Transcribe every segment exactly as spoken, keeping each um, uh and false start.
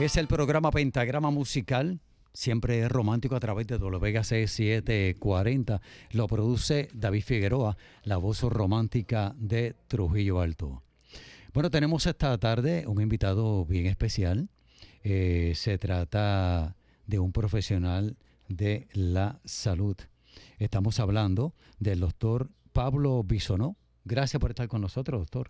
Es el programa Pentagrama Musical, siempre romántico a través de W G C setecientos cuarenta. Lo produce David Figueroa, la voz romántica de Trujillo Alto. Bueno, tenemos esta tarde un invitado bien especial. Eh, se trata de un profesional de la salud. Estamos hablando del doctor Pablo Bisonó. Gracias por estar con nosotros, doctor.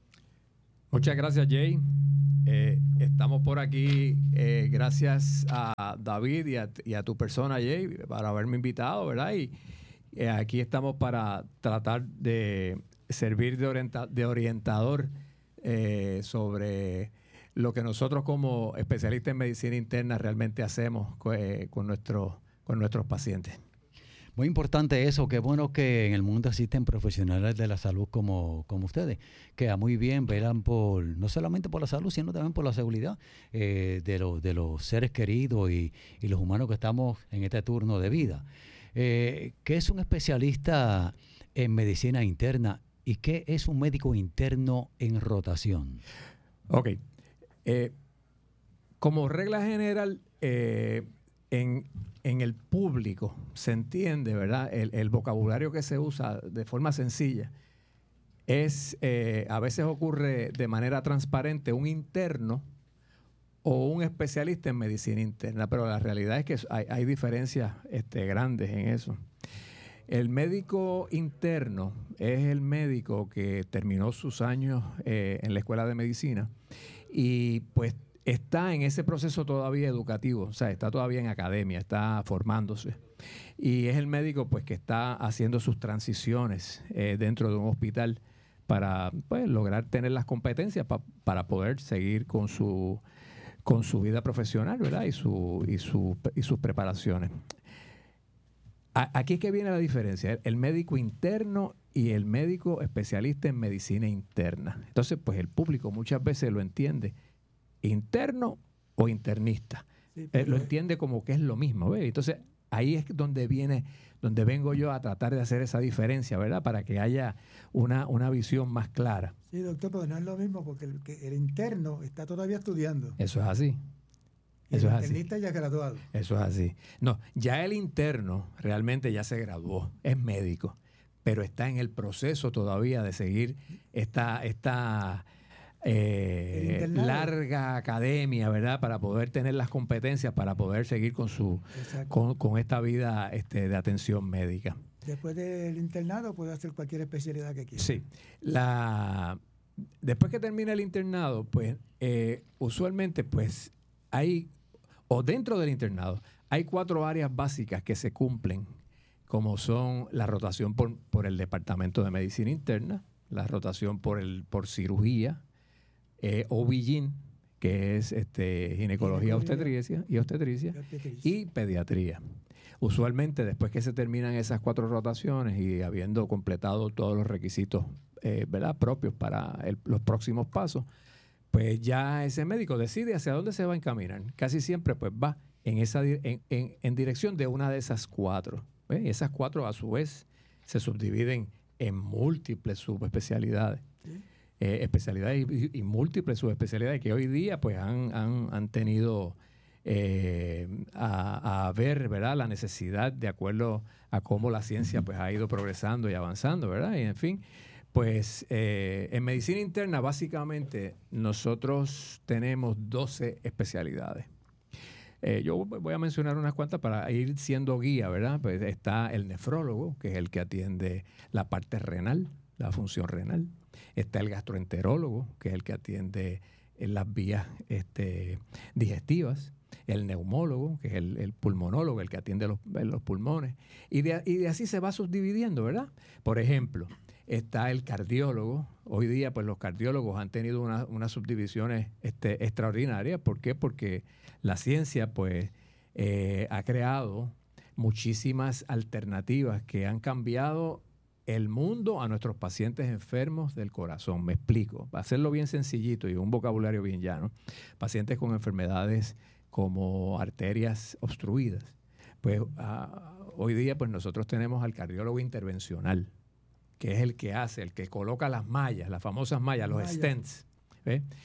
Muchas gracias, Jay. Eh, estamos por aquí eh, gracias a David y a, y a tu persona, Jay, para haberme invitado, ¿verdad? Y eh, aquí estamos para tratar de servir de, orienta, de orientador eh, sobre lo que nosotros como especialistas en medicina interna realmente hacemos eh, con, nuestro, con nuestros pacientes. Muy importante eso, qué bueno que en el mundo existen profesionales de la salud como, como ustedes, que a muy bien velan por, no solamente por la salud, sino también por la seguridad eh, de, lo, de los seres queridos y, y los humanos que estamos en este turno de vida. Eh, ¿Qué es un especialista en medicina interna y qué es un médico interno en rotación? Ok. Eh, como regla general, eh, en... En el público se entiende, ¿verdad? El, el vocabulario que se usa de forma sencilla es, eh, a veces ocurre de manera transparente, un interno o un especialista en medicina interna, pero la realidad es que hay, hay diferencias este, grandes en eso. El médico interno es el médico que terminó sus años eh, en la escuela de medicina y pues está en ese proceso todavía educativo, o sea, está todavía en academia, está formándose. Y es el médico pues que está haciendo sus transiciones eh, dentro de un hospital para pues, lograr tener las competencias pa, para poder seguir con su, con su vida profesional, ¿verdad? Y, su, y, su, y sus preparaciones. A, aquí es que viene la diferencia, el médico interno y el médico especialista en medicina interna. Entonces, pues el público muchas veces lo entiende interno o internista. Sí, eh, lo entiende como que es lo mismo, ¿ves? Entonces, ahí es donde viene, donde vengo yo a tratar de hacer esa diferencia, ¿verdad? Para que haya una, una visión más clara. Sí, doctor, pero no es lo mismo porque el, que el interno está todavía estudiando. Eso es así. Y Eso el es internista así. ya graduado. Eso es así. No, ya el interno realmente ya se graduó, es médico, pero está en el proceso todavía de seguir esta... esta Eh, larga academia, ¿verdad? Para poder tener las competencias, para poder seguir con su con, con esta vida este, de atención médica. Después del internado puede hacer cualquier especialidad que quiera. Sí. La, después que termina el internado, pues eh, usualmente pues hay, o dentro del internado, hay cuatro áreas básicas que se cumplen, como son la rotación por, por el Departamento de Medicina Interna, la rotación por, el, por cirugía, Eh, O B G Y N, que es este, ginecología, obstetricia y obstetricia, y pediatría. Usualmente, después que se terminan esas cuatro rotaciones y habiendo completado todos los requisitos eh, ¿verdad? propios para el, los próximos pasos, pues ya ese médico decide hacia dónde se va a encaminar. Casi siempre pues va en, esa, en, en, en dirección de una de esas cuatro. ¿Ves? Y esas cuatro, a su vez, se subdividen en múltiples subespecialidades. ¿Sí? Eh, especialidades y, y múltiples subespecialidades que hoy día pues han, han, han tenido eh, a, a ver, ¿verdad? La necesidad de acuerdo a cómo la ciencia pues ha ido progresando y avanzando, ¿verdad? Y en fin, pues eh, en medicina interna básicamente nosotros tenemos doce especialidades. Eh, yo voy a mencionar unas cuantas para ir siendo guía, ¿verdad? Pues está el nefrólogo, que es el que atiende la parte renal, la función renal. Está el gastroenterólogo, que es el que atiende en las vías este, digestivas. El neumólogo, que es el, el pulmonólogo, el que atiende los, los pulmones. Y de, y de así se va subdividiendo, ¿verdad? Por ejemplo, está el cardiólogo. Hoy día, pues los cardiólogos han tenido una, unas subdivisiones este, extraordinarias. ¿Por qué? Porque la ciencia, pues, eh, ha creado muchísimas alternativas que han cambiado el mundo a nuestros pacientes enfermos del corazón. Me explico. Para hacerlo bien sencillito y un vocabulario bien llano. Pacientes con enfermedades como arterias obstruidas. Pues uh, hoy día pues nosotros tenemos al cardiólogo intervencional, que es el que hace, el que coloca las mallas, las famosas mallas, los Malla. stents. ¿Ves?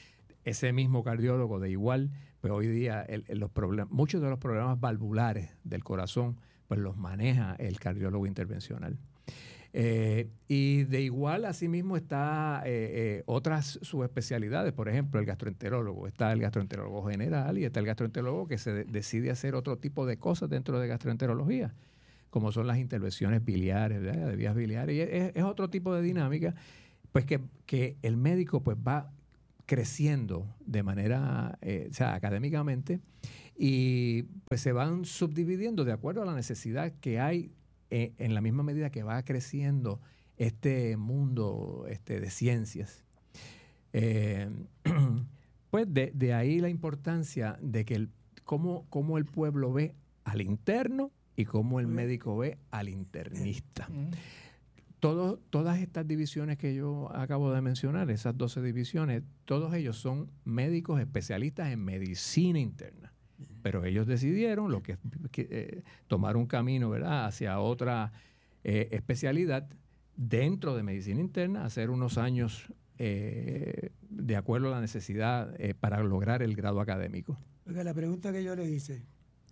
ese mismo cardiólogo de igual, pues hoy día el, el, los problemas, muchos de los problemas valvulares del corazón, pues los maneja el cardiólogo intervencional. Eh, y de igual, asimismo, está eh, eh, otras subespecialidades. Por ejemplo, el gastroenterólogo. Está el gastroenterólogo general y está el gastroenterólogo que se de- decide hacer otro tipo de cosas dentro de gastroenterología, como son las intervenciones biliares, ¿verdad? De vías biliares. Y es, es otro tipo de dinámica, pues que, que el médico pues va creciendo de manera, eh, o sea, académicamente, y pues se van subdividiendo de acuerdo a la necesidad que hay eh, en la misma medida que va creciendo este mundo este, de ciencias. Eh, pues de, de ahí la importancia de que el, cómo, cómo el pueblo ve al interno y cómo el médico ve al internista. Todo, todas estas divisiones que yo acabo de mencionar, esas doce divisiones, todos ellos son médicos especialistas en medicina interna. Pero ellos decidieron lo que, que eh, tomar un camino, ¿verdad?, hacia otra eh, especialidad dentro de medicina interna, hacer unos años eh, de acuerdo a la necesidad eh, para lograr el grado académico. Porque la pregunta que yo le hice,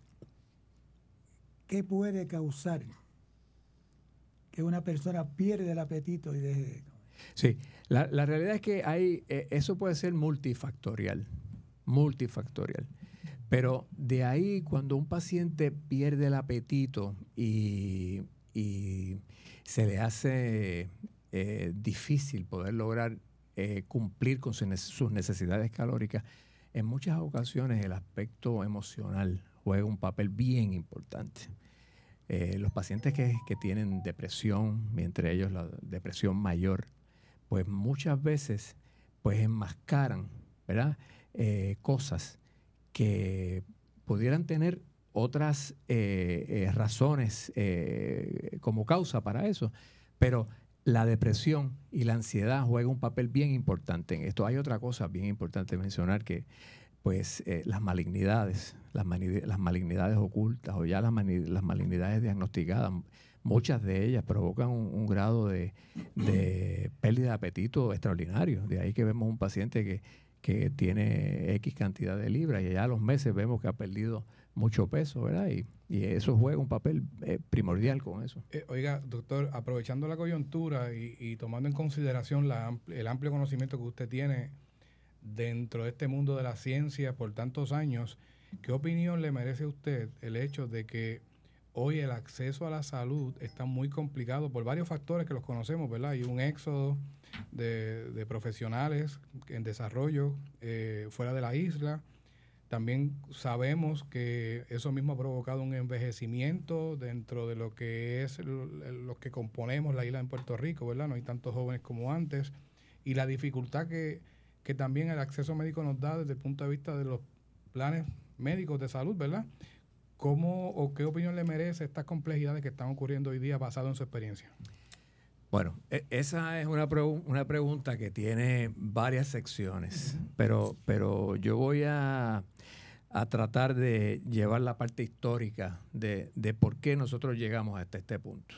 ¿qué puede causar que una persona pierda el apetito y deje de comer? Sí, la, la realidad es que hay, eh, eso puede ser multifactorial, multifactorial. Pero de ahí, cuando un paciente pierde el apetito y, y se le hace eh, difícil poder lograr eh, cumplir con sus necesidades calóricas, en muchas ocasiones el aspecto emocional juega un papel bien importante. Eh, los pacientes que, que tienen depresión, entre ellos la depresión mayor, pues muchas veces pues enmascaran, ¿verdad?, eh, cosas que pudieran tener otras eh, eh, razones eh, como causa para eso, pero la depresión y la ansiedad juegan un papel bien importante en esto. Hay otra cosa bien importante mencionar, que pues eh, las malignidades, las, mani- las malignidades ocultas o ya las, mani- las malignidades diagnosticadas, muchas de ellas provocan un, un grado de, de pérdida de apetito extraordinario. De ahí que vemos un paciente que que tiene X cantidad de libras y ya a los meses vemos que ha perdido mucho peso, ¿verdad? Y, y eso juega un papel eh, primordial con eso. Eh, oiga, doctor, aprovechando la coyuntura y, y tomando en consideración la ampl- el amplio conocimiento que usted tiene dentro de este mundo de la ciencia por tantos años, ¿qué opinión le merece a usted el hecho de que hoy el acceso a la salud está muy complicado por varios factores que los conocemos, ¿verdad? Hay un éxodo de, de profesionales en desarrollo eh, fuera de la isla. También sabemos que eso mismo ha provocado un envejecimiento dentro de lo que es lo que componemos la isla en Puerto Rico, ¿verdad? No hay tantos jóvenes como antes. Y la dificultad que, que también el acceso médico nos da desde el punto de vista de los planes médicos de salud, ¿verdad? ¿Cómo o qué opinión le merece estas complejidades que están ocurriendo hoy día basado en su experiencia? Bueno, esa es una, pregu- una pregunta que tiene varias secciones, uh-huh. pero, pero yo voy a, a tratar de llevar la parte histórica de, de por qué nosotros llegamos hasta este punto.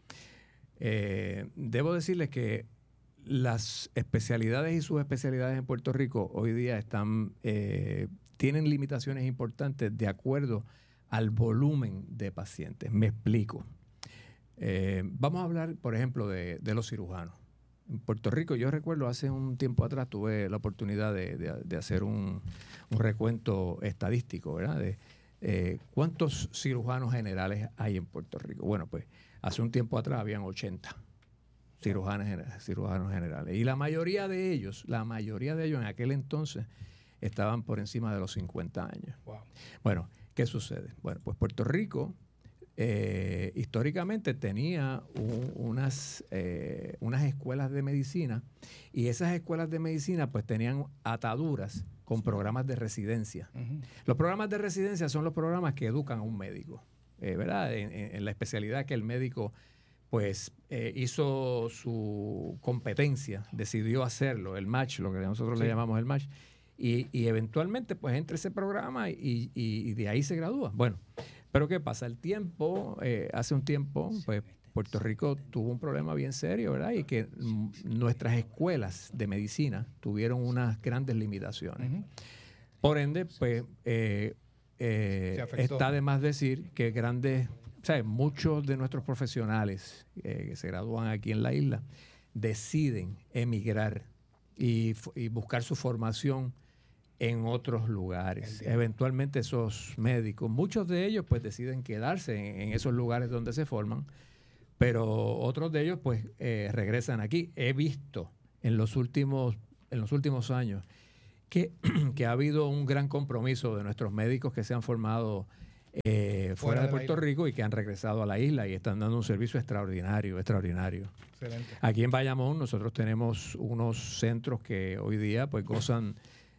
Eh, debo decirles que las especialidades y subespecialidades en Puerto Rico hoy día están, eh, tienen limitaciones importantes de acuerdo al volumen de pacientes. Me explico. Eh, vamos a hablar, por ejemplo, de, de los cirujanos. En Puerto Rico, yo recuerdo hace un tiempo atrás, tuve la oportunidad de, de, de hacer un, un recuento estadístico, ¿verdad? De eh, cuántos cirujanos generales hay en Puerto Rico. Bueno, pues hace un tiempo atrás habían ochenta cirujanos, cirujanos generales. Y la mayoría de ellos, la mayoría de ellos en aquel entonces estaban por encima de los cincuenta años. Wow. Bueno, ¿qué sucede? Bueno, pues Puerto Rico eh, históricamente tenía un, unas, eh, unas escuelas de medicina, y esas escuelas de medicina pues tenían ataduras con programas de residencia. Uh-huh. Los programas de residencia son los programas que educan a un médico, eh, ¿verdad? En, en, en la especialidad que el médico pues eh, hizo su competencia, decidió hacerlo, el match, lo que nosotros sí. le llamamos el match. Y, y eventualmente pues entra ese programa y, y, y de ahí se gradúa. Bueno, pero ¿qué pasa? El tiempo, eh, hace un tiempo, pues Puerto Rico tuvo un problema bien serio, ¿verdad? Y que mm, nuestras escuelas de medicina tuvieron unas grandes limitaciones. Uh-huh. Por ende, pues, eh, eh, está de más decir que grandes, o sea, muchos de nuestros profesionales eh, que se gradúan aquí en la isla deciden emigrar y, y buscar su formación en otros lugares. Entiendo. Eventualmente esos médicos, muchos de ellos pues deciden quedarse en, en esos lugares donde se forman, pero otros de ellos pues eh, regresan aquí. He visto en los últimos, en los últimos años que, que ha habido un gran compromiso de nuestros médicos que se han formado eh, fuera, fuera de, de Puerto Rico y que han regresado a la isla y están dando un servicio extraordinario, extraordinario. Excelente. Aquí en Bayamón nosotros tenemos unos centros que hoy día pues gozan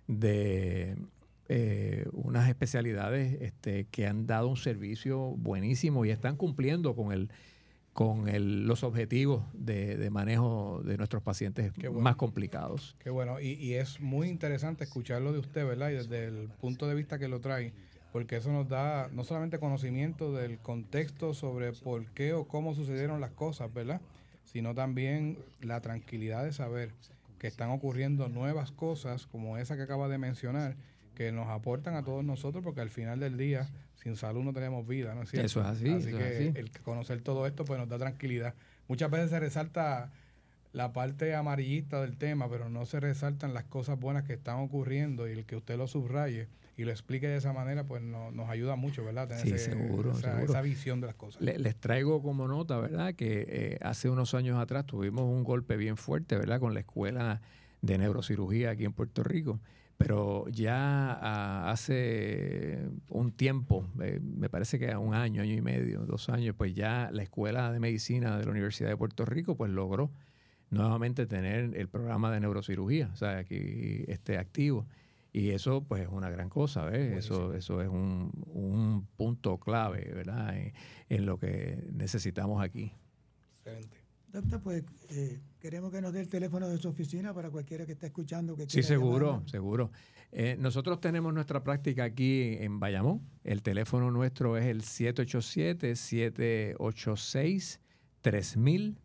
de eh, unas especialidades este, que han dado un servicio buenísimo y están cumpliendo con el con el, los objetivos de, de manejo de nuestros pacientes bueno. más complicados. Qué bueno, y, y es muy interesante escucharlo de usted, ¿verdad? Y desde el punto de vista que lo trae, porque eso nos da no solamente conocimiento del contexto sobre por qué o cómo sucedieron las cosas, ¿verdad? Sino también la tranquilidad de saber que están ocurriendo nuevas cosas como esa que acaba de mencionar, que nos aportan a todos nosotros, porque al final del día, sin salud no tenemos vida, ¿no es cierto? Eso es así. Así eso que es así. el conocer todo esto pues nos da tranquilidad. Muchas veces se resalta la parte amarillista del tema, pero no se resaltan las cosas buenas que están ocurriendo, y el que usted lo subraye y lo explique de esa manera, pues no, nos ayuda mucho, ¿verdad? Tener sí, ese, seguro, esa, seguro. esa visión de las cosas. Le, les traigo como nota, ¿verdad? Que eh, hace unos años atrás tuvimos un golpe bien fuerte, ¿verdad? Con la escuela de neurocirugía aquí en Puerto Rico. Pero ya a, hace un tiempo, eh, me parece que un año, año y medio, dos años, pues ya la Escuela de Medicina de la Universidad de Puerto Rico pues logró nuevamente tener el programa de neurocirugía, o sea, aquí esté activo. Y eso pues es una gran cosa, ¿ves? Eso, eso es un, un punto clave, ¿verdad? En, en lo que necesitamos aquí. Excelente. Doctor, pues eh, queremos que nos dé el teléfono de su oficina para cualquiera que esté escuchando. Que sí, seguro, llamarnos. seguro. Eh, nosotros tenemos nuestra práctica aquí en Bayamón. El teléfono nuestro es el siete ocho siete, siete ocho seis, tres mil.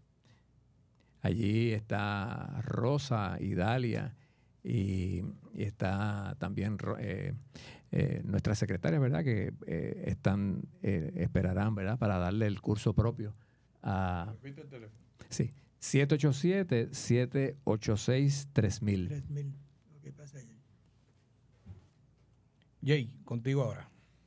Allí está Rosa y Dalia y, y está también eh, eh, nuestra secretaria, ¿verdad? Que eh, están eh, esperarán, ¿verdad? Para darle el curso propio a... Repite el teléfono. Sí, siete ocho siete, siete ocho seis, tres mil. tres mil. ¿Qué pasa ahí? Jay, contigo ahora.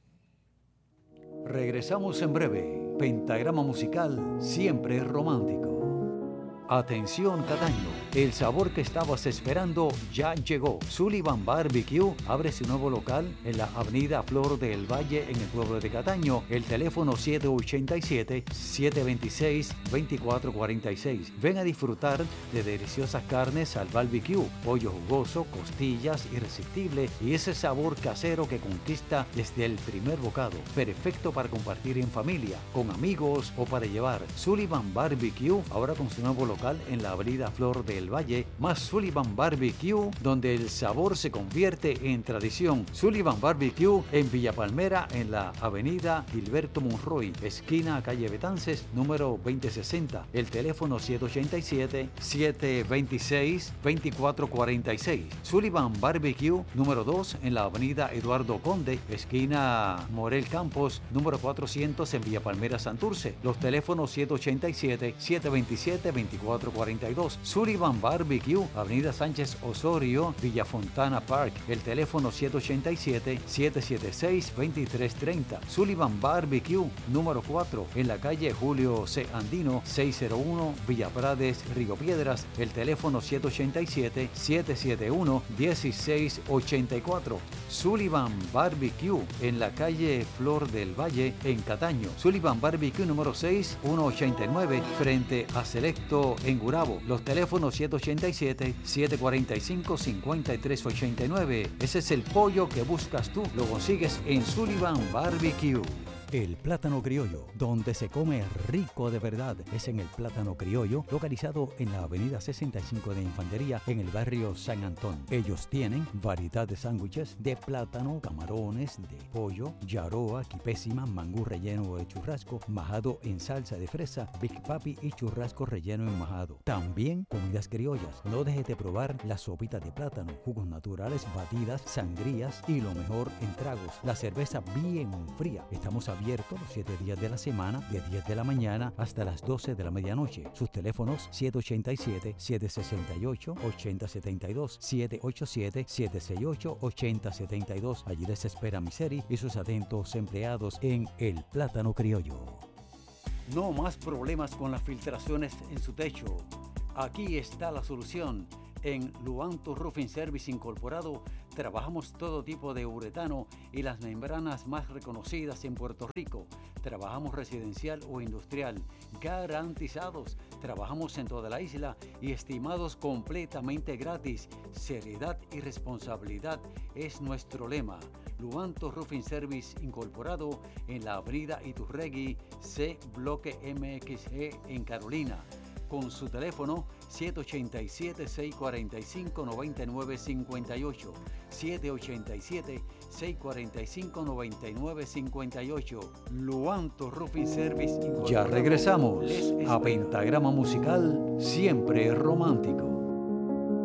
Regresamos en breve. Pentagrama musical siempre es romántico. Atención Cataño, el sabor que estabas esperando ya llegó. Sullivan Barbecue abre su nuevo local en la avenida Flor del Valle en el pueblo de Cataño. El teléfono siete ocho siete, siete dos seis, dos cuatro cuatro seis. Ven a disfrutar de deliciosas carnes al barbecue, pollo jugoso, costillas irresistible y ese sabor casero que conquista desde el primer bocado. Perfecto para compartir en familia, con amigos o para llevar. Sullivan Barbecue ahora con su nuevo local en la avenida Flor del Valle, más Sullivan Barbecue, donde el sabor se convierte en tradición. Sullivan Barbecue en Villa Palmera, en la avenida Gilberto Monroy, esquina calle Betances, número veinte sesenta. El teléfono siete ocho siete, siete dos seis, dos cuatro cuatro seis. Sullivan Barbecue, número dos, en la avenida Eduardo Conde, esquina Morel Campos, número cuatrocientos en Villa Palmera, Santurce. Los teléfonos siete ocho siete, siete dos siete, dos cuatro cuatro dos. Sullivan Barbecue, avenida Sánchez Osorio, Villa Fontana Park. El teléfono siete ocho siete, siete siete seis, dos tres tres cero. Sullivan Barbecue, número cuatro, en la calle Julio C. Andino, seiscientos uno, Villa Prades, Río Piedras. El teléfono siete ocho siete, siete siete uno, uno seis ocho cuatro. Sullivan Barbecue, en la calle Flor del Valle, en Cataño. Sullivan Barbecue, número seis, ciento ochenta y nueve, frente a Selecto, en Gurabo. Los teléfonos siete ocho siete, siete cuatro cinco, cinco tres ocho nueve. Ese es el pollo que buscas tú. Lo consigues en Sullivan Barbecue. El Plátano Criollo, donde se come rico de verdad, es en el Plátano Criollo, localizado en la avenida sesenta y cinco de Infantería, en el barrio San Antón. Ellos tienen variedad de sándwiches de plátano, camarones, de pollo, yaroa, quipésima, mangú relleno de churrasco, majado en salsa de fresa, Big Papi y churrasco relleno en majado. También comidas criollas. No dejes de probar las sopitas de plátano, jugos naturales, batidas, sangrías y lo mejor en tragos, la cerveza bien fría. Estamos abiertos los siete días de la semana, de diez de la mañana hasta las doce de la medianoche. Sus teléfonos siete ocho siete, siete seis ocho, ocho cero siete dos, siete ocho siete, siete seis ocho, ocho cero siete dos. Allí les espera Miseri y sus atentos empleados en El Plátano Criollo. No más problemas con las filtraciones en su techo. Aquí está la solución. En Luanto Roofing Service Incorporado trabajamos todo tipo de uretano y las membranas más reconocidas en Puerto Rico. Trabajamos residencial o industrial, garantizados. Trabajamos en toda la isla y estimados completamente gratis. Seriedad y responsabilidad es nuestro lema. Luanto Roofing Service Incorporado en la avenida Iturregui, C, bloque M X G en Carolina. Con su teléfono siete ocho siete, seis cuatro cinco, nueve nueve cinco ocho, siete ocho siete, seis cuatro cinco, nueve nueve cinco ocho. Luanto Roofing Service Incorporado. Ya regresamos a Pentagrama Musical, siempre romántico.